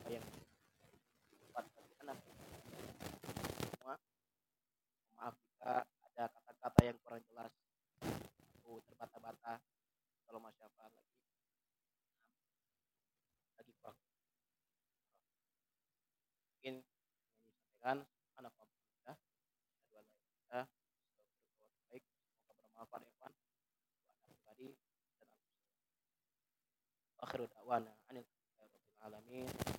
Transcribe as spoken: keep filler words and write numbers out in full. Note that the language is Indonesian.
yang tepat bagi anak semua. Maaf jika ada kata-kata yang kurang jelas, aku terbata-bata kalau masyaallah lagi lagi kurang mungkin yang disampaikan anak alhamdulillah dua lain kita berbuat baik semoga bermanfaat ya Pak buat pribadi dan akhiru da'wana anil alamin.